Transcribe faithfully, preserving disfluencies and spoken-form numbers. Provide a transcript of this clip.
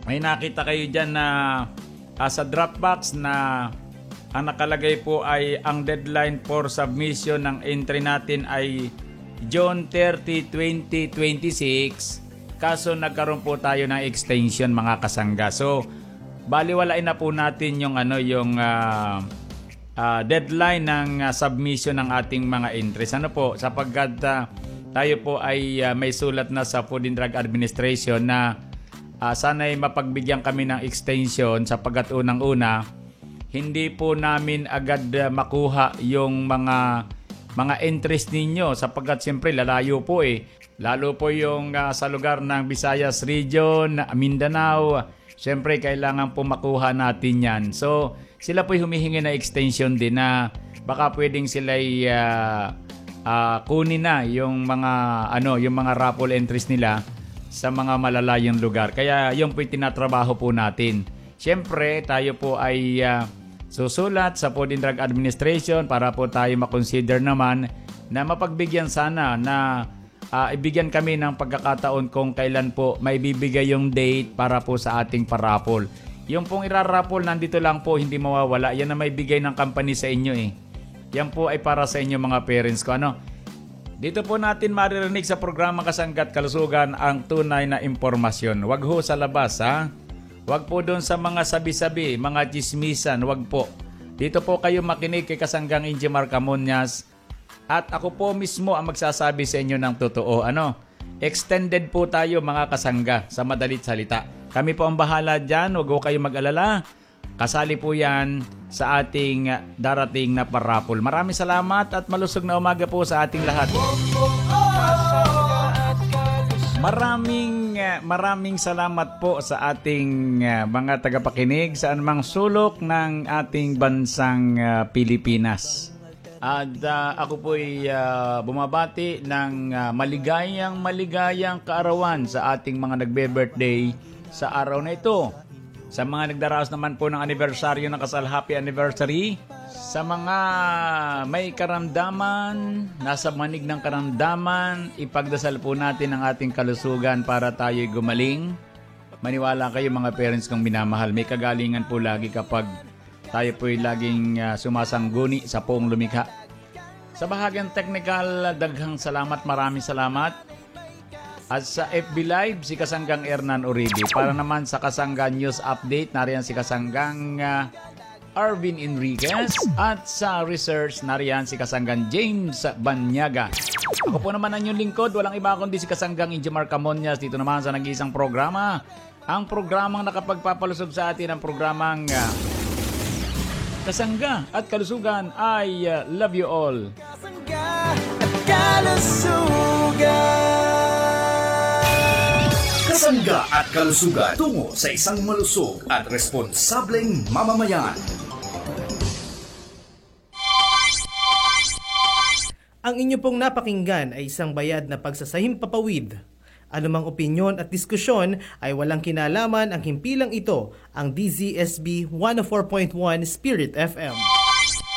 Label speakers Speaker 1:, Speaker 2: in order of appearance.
Speaker 1: may nakita kayo dyan na uh, sa Dropbox na ang nakalagay po ay ang deadline for submission ng entry natin ay June thirtieth, twenty twenty-six. Kaso nagkaroon po tayo ng extension mga kasangga. So baliwalain na po natin yung ano yung uh, uh, deadline ng uh, submission ng ating mga entries. Ano po, sapagkat uh, tayo po ay uh, may sulat na sa Food and Drug Administration na uh, sana'y mapagbigyan kami ng extension sapagkat unang-una hindi po namin agad uh, makuha yung mga mga entries ninyo sapagkat siyempre lalayo po eh. Lalo po yung uh, sa lugar ng Visayas Region, Mindanao, siyempre kailangan po makuha natin yan. So sila po humihingi na extension din na baka pwedeng sila uh, uh, kunin na yung mga ano yung mga raffle entries nila sa mga malalayong lugar. Kaya yung po yung tinatrabaho po natin. Siyempre tayo po ay uh, susulat sa Food and Drug Administration para po tayo makonsider naman na mapagbigyan sana na uh, ibigyan kami ng pagkakataon kung kailan po may bibigay yung date para po sa ating parapol. Yung pong irarapol nandito lang po, hindi mawawala. Yan na may bigay ng company sa inyo eh. Yan po ay para sa inyo mga parents ko. Ano? Dito po natin maririnig sa programa Kasangga at Kalusugan ang tunay na impormasyon. Wag ho sa labas ha. Wag po doon sa mga sabi-sabi, mga chismisan, wag po. Dito po kayo makinig kay Kasanggang Injimar Camonias at ako po mismo ang magsasabi sa inyo ng totoo. Ano? Extended po tayo mga kasangga sa madalit salita. Kami po ang bahala dyan, huwag po kayo mag-alala. Kasali po yan sa ating darating na parapol. Maraming salamat at malusog na umaga po sa ating lahat. Maraming maraming salamat po sa ating uh, mga tagapakinig sa anumang sulok ng ating bansang uh, Pilipinas. At uh, ako po ay uh, bumabati ng uh, maligayang maligayang kaarawan sa ating mga nagbe-birthday sa araw na ito. Sa mga nagdaraos naman po ng anibersaryo ng kasal, happy anniversary. Sa mga may karamdaman, nasa manig ng karamdaman, ipagdasal po natin ang ating kalusugan para tayo'y gumaling. Maniwala kayo mga parents kong minamahal. May kagalingan po lagi kapag tayo po'y laging uh, sumasangguni sa poong lumikha. Sa bahagyang technical, daghang salamat, maraming salamat. At sa F B Live, si Kasanggang Hernan Uribe. Para naman sa Kasanggang News Update, nariyan si Kasanggang uh, Arvin Enriquez. At sa Research, nariyan si Kasanggang James Banyaga. Ako po naman ang inyong lingkod, walang iba kundi si Kasanggang Injimar Camonias. Dito naman sa nag-iisang programa. Ang programang nakapagpapalusog sa atin, ang programang uh, Kasangga at Kalusugan. I uh, love you all. Kasangga at Kalusugan.
Speaker 2: Kasangga at Kalusugan, tungo sa isang malusog at responsableng mamamayan.
Speaker 3: Ang inyo pong napakinggan ay isang bayad na pagsasahimpapawid. Anumang opinyon at diskusyon ay walang kinalaman ang himpilang ito, ang D Z S B one oh four point one Spirit F M.